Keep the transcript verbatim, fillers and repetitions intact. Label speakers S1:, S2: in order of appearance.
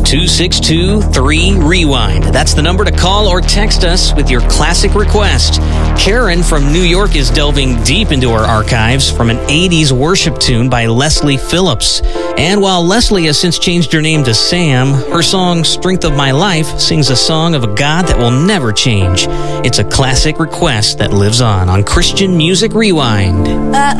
S1: two six two, three, rewind. That's the number to call or text us with your classic request. Karen from New York is delving deep into our archives from an eighties worship tune by Leslie Phillips. And while Leslie has since changed her name to Sam, her song Strength of My Life sings a song of a God that will never change. It's a classic request that lives on on Christian Music Rewind.
S2: Uh